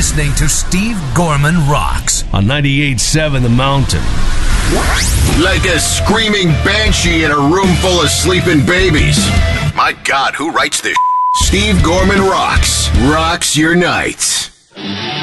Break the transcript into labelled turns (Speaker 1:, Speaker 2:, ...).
Speaker 1: listening to Steve Gorman Rocks
Speaker 2: on 98.7 The Mountain.
Speaker 3: Like a screaming banshee in a room full of sleeping babies. My God, who writes this? Steve Gorman Rocks your nights.